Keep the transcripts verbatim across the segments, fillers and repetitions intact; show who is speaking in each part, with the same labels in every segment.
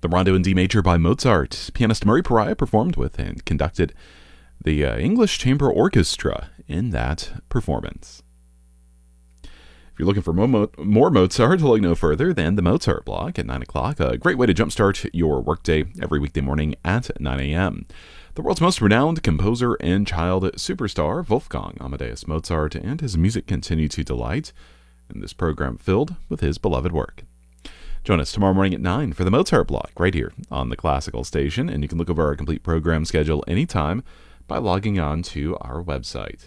Speaker 1: The Rondo in D major by Mozart. Pianist Murray Pariah performed with and conducted the uh, English Chamber Orchestra in that performance. If you're looking for more, more Mozart, look no further than the Mozart Block at nine o'clock. A great way to jumpstart your workday every weekday morning at nine a.m. The world's most renowned composer and child superstar, Wolfgang Amadeus Mozart, and his music continue to delight in this program filled with his beloved work. Join us tomorrow morning at nine for the Mozart Block right here on the Classical Station, and you can look over our complete program schedule anytime by logging on to our website.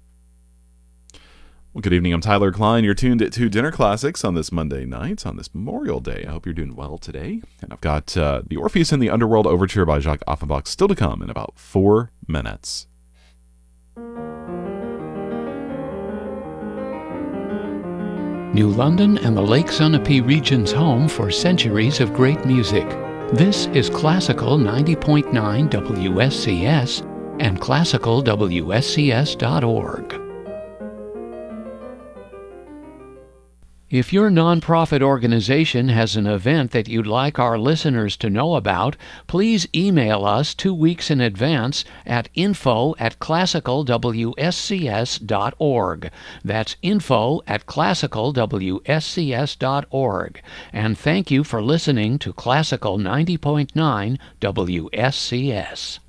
Speaker 1: Well, good evening. I'm Tyler Klein. You're tuned to Dinner Classics on this Monday night, on this Memorial Day. I hope you're doing well today. And I've got uh, the Orpheus in the Underworld Overture by Jacques Offenbach still to come in about four minutes.
Speaker 2: New London and the Lake Sunapee region's home for centuries of great music. This is Classical ninety point nine W S C S and classical W S C S dot org. If your nonprofit organization has an event that you'd like our listeners to know about, please email us two weeks in advance at info at classical W S C S dot org. That's info at classical W S C S dot org. And thank you for listening to Classical ninety point nine W S C S.